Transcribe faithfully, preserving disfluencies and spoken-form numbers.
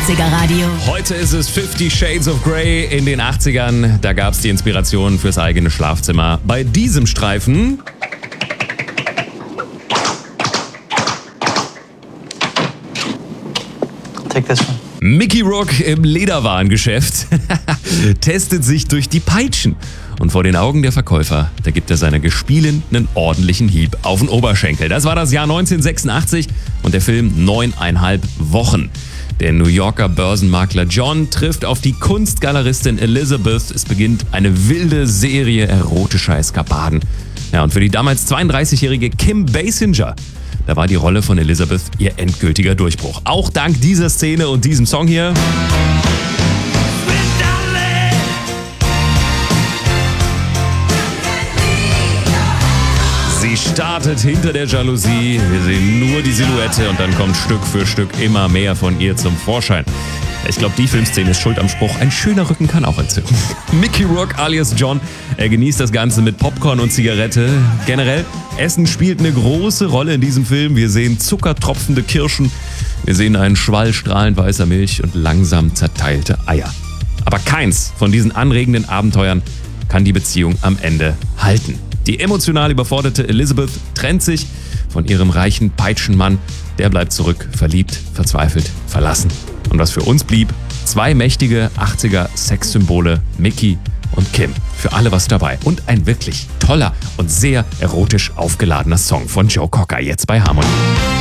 achtziger Radio. Heute ist es Fifty Shades of Grey in den achtzigern. Da gab es die Inspiration fürs eigene Schlafzimmer. Bei diesem Streifen... Take this one. Mickey Rourke im Lederwarengeschäft testet sich durch die Peitschen. Und vor den Augen der Verkäufer, da gibt er seiner Gespielin einen ordentlichen Hieb auf den Oberschenkel. Das war das Jahr neunzehnhundertsechsundachtzig und der Film neuneinhalb Wochen. Der New Yorker Börsenmakler John trifft auf die Kunstgaleristin Elizabeth. Es beginnt eine wilde Serie erotischer Eskapaden. Ja, und für die damals zweiunddreißigjährige Kim Basinger, da war die Rolle von Elizabeth ihr endgültiger Durchbruch. Auch dank dieser Szene und diesem Song hier. Sie startet hinter der Jalousie, wir sehen nur die Silhouette und dann kommt Stück für Stück immer mehr von ihr zum Vorschein. Ich glaube, die Filmszene ist schuld am Spruch, ein schöner Rücken kann auch entzünden. Mickey Rourke alias John, er genießt das Ganze mit Popcorn und Zigarette. Generell, Essen spielt eine große Rolle in diesem Film. Wir sehen zuckertropfende Kirschen, wir sehen einen Schwall strahlend weißer Milch und langsam zerteilte Eier. Aber keins von diesen anregenden Abenteuern kann die Beziehung am Ende halten. Die emotional überforderte Elizabeth trennt sich von ihrem reichen Peitschenmann. Der bleibt zurück, verliebt, verzweifelt, verlassen. Und was für uns blieb? Zwei mächtige achtziger Sexsymbole, Mickey und Kim. Für alle was dabei. Und ein wirklich toller und sehr erotisch aufgeladener Song von Joe Cocker, jetzt bei Harmony.